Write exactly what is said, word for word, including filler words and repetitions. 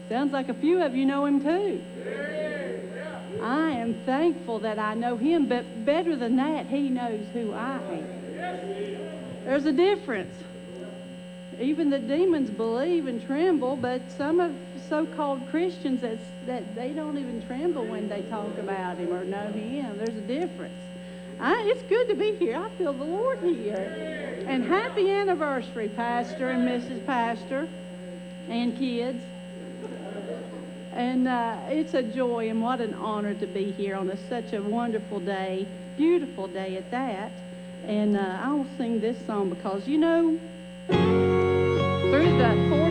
Sounds like a few of you know him too. I am thankful that I know him, but better than that, he knows who I am. There's a difference. Even the demons believe and tremble, but some of so-called Christians, that's, that they don't even tremble when they talk about him or know him. There's a difference. I, it's good to be here. I feel the Lord here. And happy anniversary, Pastor and Missus Pastor and kids. And uh, it's a joy and what an honor to be here on a, such a wonderful day, beautiful day at that. And uh, I'll sing this song because, you know, through the four